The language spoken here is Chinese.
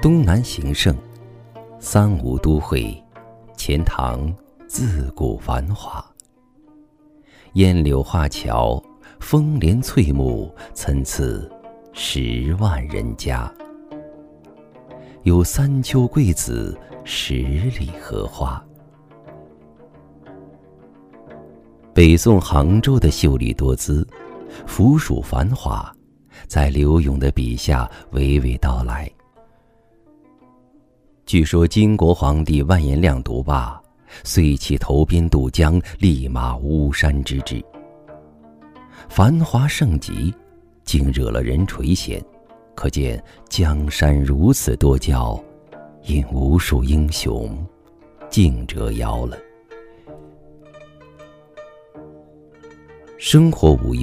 东南形胜，三吴都会，钱塘自古繁华。烟柳画桥，风帘翠幕，参差10万人家。有三秋桂子，10里荷花。北宋杭州的秀丽多姿，浮蜀繁华，在柳永的笔下娓娓道来。据说金国皇帝完颜亮读罢，遂起投鞭渡江，立马巫山之志。繁华盛极，竟惹了人垂涎，可见江山如此多娇，因无数英雄竞折腰了。生活无忧。